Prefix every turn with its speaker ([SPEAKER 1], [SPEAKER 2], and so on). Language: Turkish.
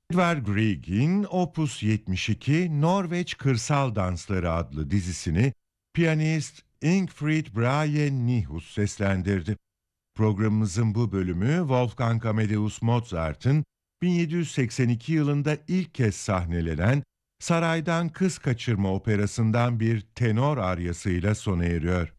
[SPEAKER 1] Edvard Grieg'in Opus 72 Norveç Kırsal Dansları adlı dizisini piyanist Ingfrid Brahe Nihus seslendirdi. Programımızın bu bölümü Wolfgang Amadeus Mozart'ın 1782 yılında ilk kez sahnelenen Saraydan Kız Kaçırma operasından bir tenor aryasıyla sona eriyor.